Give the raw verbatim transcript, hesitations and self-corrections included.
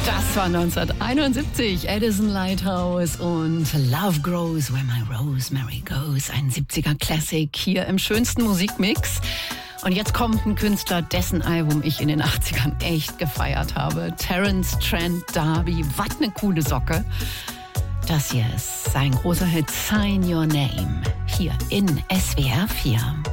Das war neunzehnhunderteinundsiebzig, Edison Lighthouse und Love Grows Where My Rosemary Goes, ein siebziger Classic hier im schönsten Musikmix. Und jetzt kommt ein Künstler, dessen Album ich in den achtzigern echt gefeiert habe. Terence Trent D'Arby, was eine coole Socke. Das hier ist sein großer Hit Sign Your Name, hier in S W R vier.